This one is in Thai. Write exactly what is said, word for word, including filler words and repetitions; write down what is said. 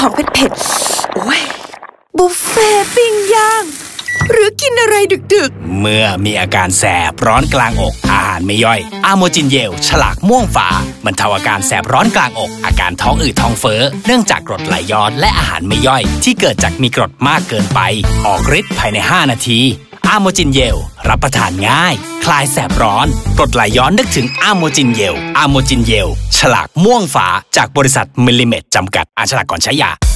ของเผ็ดๆโอ้ยบุฟเฟ่ปิ้งย่างหรือกินอะไรดึกๆเมื่อมีอาการแสบร้อนกลางอกอาหารไม่ย่อยอะโมจินเยลฉลากม่วงฝาบรรเทาอาการแสบร้อนกลางอกอาการท้องอืดท้องเฟ้อเนื่องจากกรดไหลย้อนและอาหารไม่ย่อยที่เกิดจากมีกรดมากเกินไปออกฤทธิ์ภายในห้านาทีอะโมจินเยลรับประทานง่ายคลายแสบร้อนกรดไหลย้อนนึกถึงอะโมจินเยลอะโมจินเยลฉลากม่วงฝาจากบริษัทมิลลิเมตจำกัดอ่านฉลากก่อนใช้ยา